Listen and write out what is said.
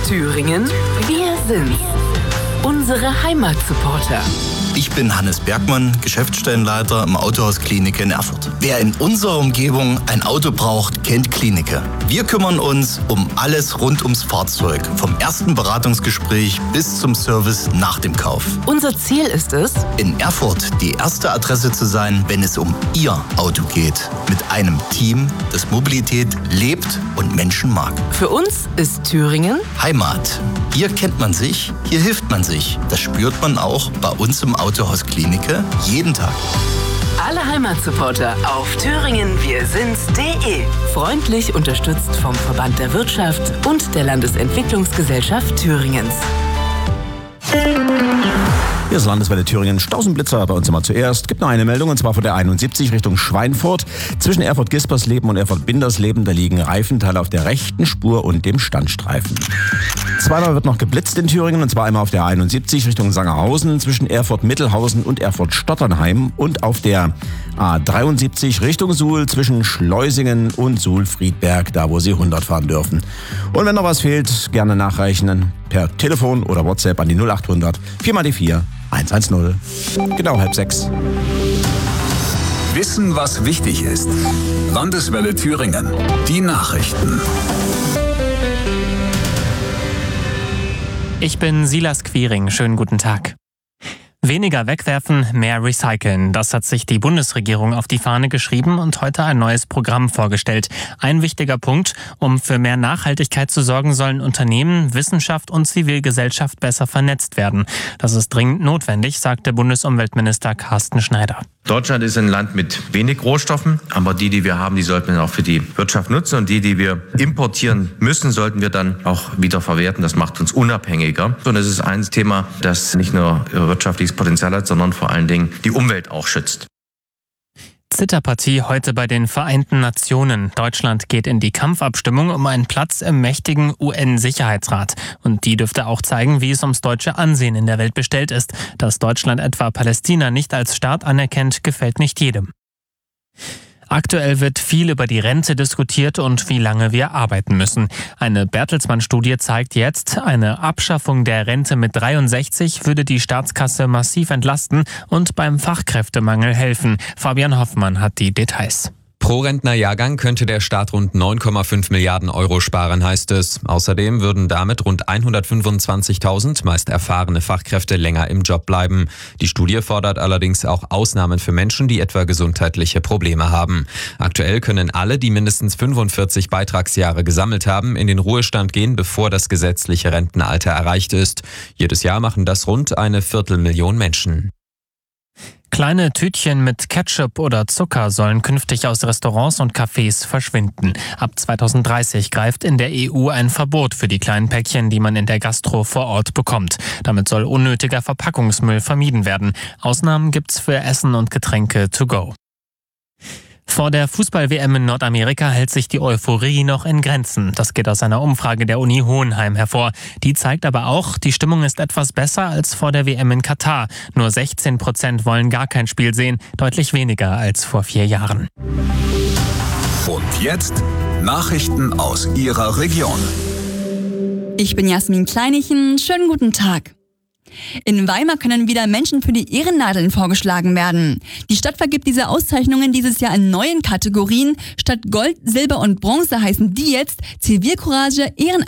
Thüringen, wir sind's. Unsere Heimatsupporter. Ich bin Hannes Bergmann, Geschäftsstellenleiter im Autohaus Klinike in Erfurt. Wer in unserer Umgebung ein Auto braucht, kennt Klinike. Wir kümmern uns um alles rund ums Fahrzeug, vom ersten Beratungsgespräch bis zum Service nach dem Kauf. Unser Ziel ist es, in Erfurt die erste Adresse zu sein, wenn es um Ihr Auto geht. Mit einem Team, das Mobilität lebt und Menschen mag. Für uns ist Thüringen Heimat. Hier kennt man sich, hier hilft man sich. Das spürt man auch bei uns im Autohaus Klinike jeden Tag. Alle Heimatsupporter auf thüringenwirsind's.de. Freundlich unterstützt vom Verband der Wirtschaft und der Landesentwicklungsgesellschaft Thüringens. Hier ist Landeswelle Thüringen, Stausenblitzer, bei uns immer zuerst. Gibt noch eine Meldung, und zwar von der 71 Richtung Schweinfurt. Zwischen Erfurt-Gispersleben und Erfurt-Bindersleben, da liegen Reifenteile auf der rechten Spur und dem Standstreifen. Zweimal wird noch geblitzt in Thüringen, und zwar einmal auf der 71 Richtung Sangerhausen, zwischen Erfurt-Mittelhausen und Erfurt-Stotternheim und auf der A73 Richtung Suhl, zwischen Schleusingen und Suhl-Friedberg, da wo Sie 100 fahren dürfen. Und wenn noch was fehlt, gerne nachreichen per Telefon oder WhatsApp an die 0800 4x4 110. Genau 5:30. Wissen, was wichtig ist. Landeswelle Thüringen. Die Nachrichten. Ich bin Silas Quiring. Schönen guten Tag. Weniger wegwerfen, mehr recyceln. Das hat sich die Bundesregierung auf die Fahne geschrieben und heute ein neues Programm vorgestellt. Ein wichtiger Punkt: um für mehr Nachhaltigkeit zu sorgen, sollen Unternehmen, Wissenschaft und Zivilgesellschaft besser vernetzt werden. Das ist dringend notwendig, sagte Bundesumweltminister Carsten Schneider. Deutschland ist ein Land mit wenig Rohstoffen, aber die wir haben, die sollten wir auch für die Wirtschaft nutzen, und die wir importieren müssen, sollten wir dann auch wieder verwerten. Das macht uns unabhängiger. Und es ist ein Thema, das nicht nur wirtschaftliches Potenzial hat, sondern vor allen Dingen die Umwelt auch schützt. Zitterpartie heute bei den Vereinten Nationen. Deutschland geht in die Kampfabstimmung um einen Platz im mächtigen UN-Sicherheitsrat. Und die dürfte auch zeigen, wie es ums deutsche Ansehen in der Welt bestellt ist. Dass Deutschland etwa Palästina nicht als Staat anerkennt, gefällt nicht jedem. Aktuell wird viel über die Rente diskutiert und wie lange wir arbeiten müssen. Eine Bertelsmann-Studie zeigt jetzt, eine Abschaffung der Rente mit 63 würde die Staatskasse massiv entlasten und beim Fachkräftemangel helfen. Fabian Hoffmann hat die Details. Pro Rentnerjahrgang könnte der Staat rund 9,5 Milliarden Euro sparen, heißt es. Außerdem würden damit rund 125.000 meist erfahrene Fachkräfte länger im Job bleiben. Die Studie fordert allerdings auch Ausnahmen für Menschen, die etwa gesundheitliche Probleme haben. Aktuell können alle, die mindestens 45 Beitragsjahre gesammelt haben, in den Ruhestand gehen, bevor das gesetzliche Rentenalter erreicht ist. Jedes Jahr machen das rund 250.000 Menschen. Kleine Tütchen mit Ketchup oder Zucker sollen künftig aus Restaurants und Cafés verschwinden. Ab 2030 greift in der EU ein Verbot für die kleinen Päckchen, die man in der Gastro vor Ort bekommt. Damit soll unnötiger Verpackungsmüll vermieden werden. Ausnahmen gibt's für Essen und Getränke to go. Vor der Fußball-WM in Nordamerika hält sich die Euphorie noch in Grenzen. Das geht aus einer Umfrage der Uni Hohenheim hervor. Die zeigt aber auch, die Stimmung ist etwas besser als vor der WM in Katar. Nur 16% wollen gar kein Spiel sehen, deutlich weniger als vor 4 Jahren. Und jetzt Nachrichten aus Ihrer Region. Ich bin Jasmin Kleinichen. Schönen guten Tag. In Weimar können wieder Menschen für die Ehrennadeln vorgeschlagen werden. Die Stadt vergibt diese Auszeichnungen dieses Jahr in neuen Kategorien. Statt Gold, Silber und Bronze heißen die jetzt Zivilcourage,